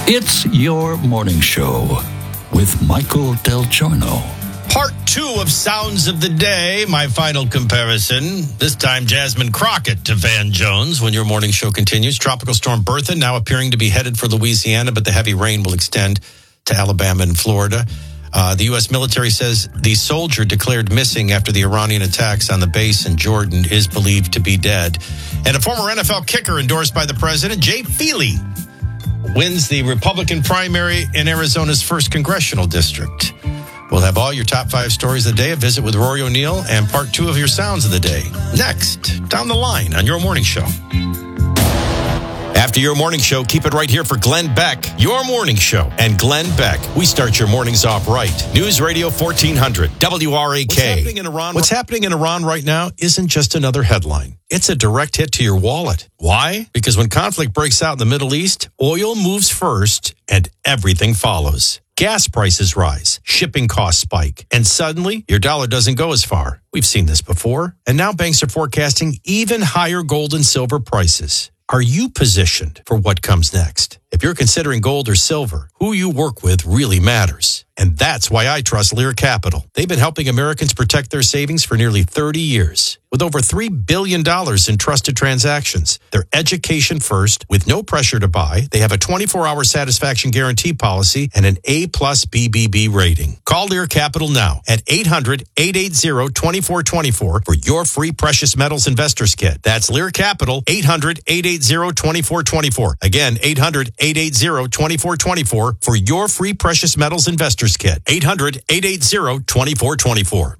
It's Your Morning Show with Michael Del Giorno. Part 2 of Sounds of the Day, my final comparison. This time, Jasmine Crockett to Van Jones when your morning show continues. Tropical Storm Bertha now appearing to be headed for Louisiana, but the heavy rain will extend to Alabama and Florida. The U.S. military says the soldier declared missing after the Iranian attacks on the base in Jordan is believed to be dead. And a former NFL kicker endorsed by the president, Jay Feely, wins the Republican primary in Arizona's 1st congressional district. We'll have all your top 5 stories of the day, a visit with Rory O'Neill, and part 2 of your Sounds of the Day. Next, down the line on Your Morning Show. After Your Morning Show, keep it right here for Glenn Beck. Your Morning Show and Glenn Beck. We start your mornings off right. News Radio 1400, WRAK. What's happening in Iran right now isn't just another headline. It's a direct hit to your wallet. Why? Because when conflict breaks out in the Middle East, oil moves first and everything follows. Gas prices rise, shipping costs spike, and suddenly your dollar doesn't go as far. We've seen this before. And now banks are forecasting even higher gold and silver prices. Are you positioned for what comes next? If you're considering gold or silver, who you work with really matters. And that's why I trust Lear Capital. They've been helping Americans protect their savings for nearly 30 years. With over $3 billion in trusted transactions, they're education first with no pressure to buy. They have a 24-hour satisfaction guarantee policy and an A+ BBB rating. Call Lear Capital now at 800-880-2424 for your free precious metals investors kit. That's Lear Capital, 800-880-2424. Again, 800-880-2424 for your free precious metals investors kit. 800-880-2424.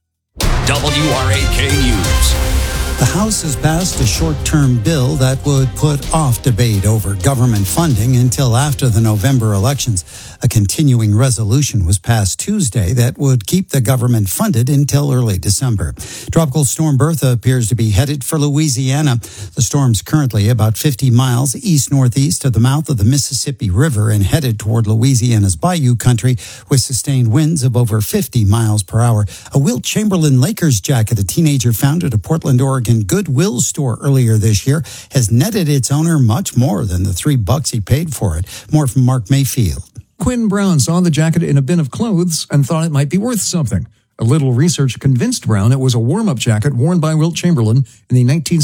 WRAK News. The House has passed a short-term bill that would put off debate over government funding until after the November elections. A continuing resolution was passed Tuesday that would keep the government funded until early December. Tropical Storm Bertha appears to be headed for Louisiana. The storm's currently about 50 miles east-northeast of the mouth of the Mississippi River and headed toward Louisiana's Bayou country with sustained winds of over 50 miles per hour. A Wilt Chamberlain Lakers jacket a teenager found at a Portland, Oregon Goodwill store earlier this year has netted its owner much more than the $3 he paid for it. More from Mark Mayfield. Quinn Brown saw the jacket in a bin of clothes and thought it might be worth something. A little research convinced Brown it was a warm-up jacket worn by Wilt Chamberlain in the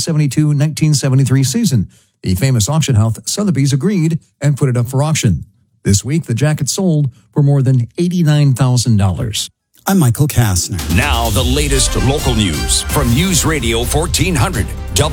1972-1973 season. The famous auction house Sotheby's agreed and put it up for auction. This week, the jacket sold for more than $89,000. I'm Michael Kastner. Now, the latest local news from News Radio 1400,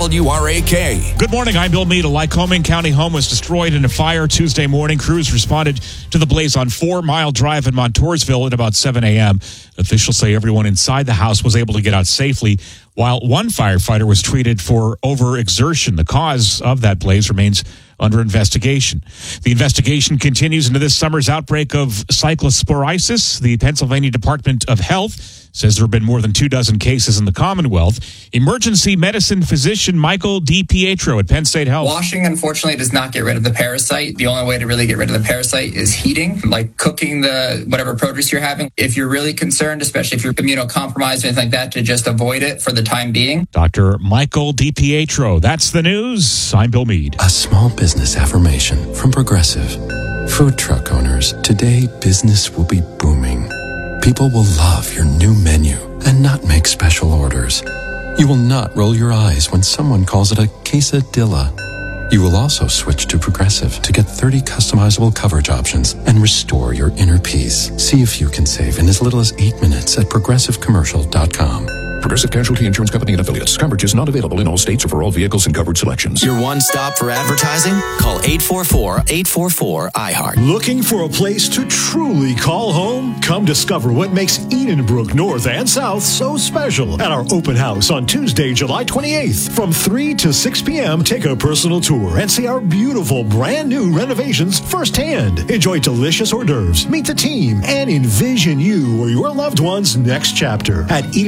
WRAK. Good morning, I'm Bill Mead. A Lycoming County home was destroyed in a fire Tuesday morning. Crews responded to the blaze on 4 Mile Drive in Montoursville at about 7 a.m. Officials say everyone inside the house was able to get out safely, while one firefighter was treated for overexertion. The cause of that blaze remains under investigation. The investigation continues into this summer's outbreak of cyclosporiasis. The Pennsylvania Department of Health says there have been more than 24 cases in the Commonwealth. Emergency medicine physician Michael DiPietro at Penn State Health. Washing, unfortunately, does not get rid of the parasite. The only way to really get rid of the parasite is heating, like cooking the whatever produce you're having. If you're really concerned, especially if you're immunocompromised or anything like that, to just avoid it for the time being. Dr. Michael DiPietro. That's the news. I'm Bill Mead. A small business affirmation from Progressive. Food truck owners, today business will be booming. People will love your new menu and not make special orders. You will not roll your eyes when someone calls it a quesadilla. You will also switch to Progressive to get 30 customizable coverage options and restore your inner peace. See if you can save in as little as 8 minutes at progressivecommercial.com. Progressive Casualty Insurance Company and Affiliates. Coverage is not available in all states or for all vehicles and covered selections. Your one stop for advertising? Call 844-844-iHeart. Looking for a place to truly call home? Come discover what makes Edenbrook North and South so special at our open house on Tuesday, July 28th. From 3 to 6 p.m., take a personal tour and see our beautiful brand new renovations firsthand. Enjoy delicious hors d'oeuvres, meet the team, and envision you or your loved one's next chapter at